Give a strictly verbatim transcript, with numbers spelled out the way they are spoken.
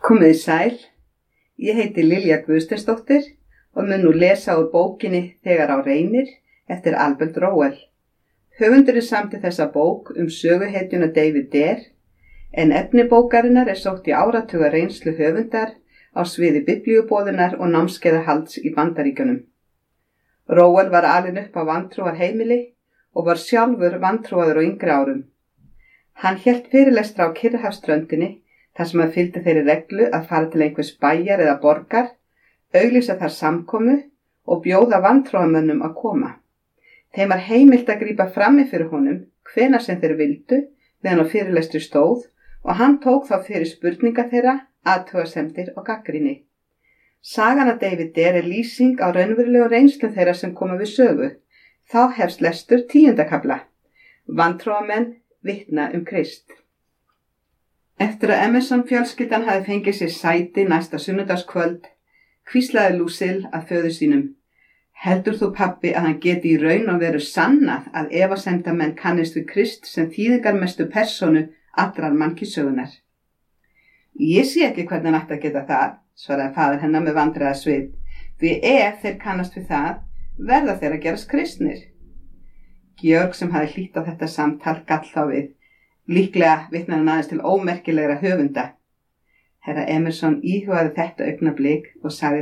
Komiði sæl, ég heiti Lilja Guðsteinsdóttir og mun nú lesa úr bókinni Þegar á reynir eftir Albert Rowell. Höfundurinn samdi þessa bók um söguhetjuna David Dare, en efni bókarinnar er sótt í áratuga reynslu höfundar á sviði biblíuboðunar og námskeiðahalds í Bandaríkjunum. Rowell var alinn upp á vantrúar heimili og var sjálfur vantrúaður á yngri árum. Hann hélt fyrirlestra á Kyrrahafsströndinni þar sem hann fylgdi þeirri reglu að fara til einhvers bæjar eða borgar, auglýsa þar samkomu og bjóða vantrúamönnum að koma. Þeim var heimilt að grípa frammi fyrir honum hvenær sem þeir vildu meðan á fyrirlestri stóð og hann tók þá fyrir spurninga þeirra, athugasemdir og gagnrýni. Sagan af David Dare er lýsing á raunverulegu reynslu þeirra sem koma við sögu. Þá hefst lestur tíunda kafla. Vantrúamenn vitna um Krist. Eftir að Emerson fjölskyldan hafi fengið sér sæti næsta sunnudagskvöld, hvíslaði Lucille að föður sínum: Heldur þú, pabbi, að hann geti í raun og veru sannað að efasemdamenn kannist við Krist sem þýðingarmestu persónu allrar mannkynssögunnar? Ég sé ekki hvernig hann ætti að geta það, svaraði faðir hennar með vandræðasvip, því ef þeir kannast við það, verða þeir að gerast kristnir. Georg, sem hafi hlýtt á þetta samtal, gall þá við: Líklega vitnar hann aðeins til ómerkilegra höfunda. Herra Emerson íhugaði þetta augnablik og sagði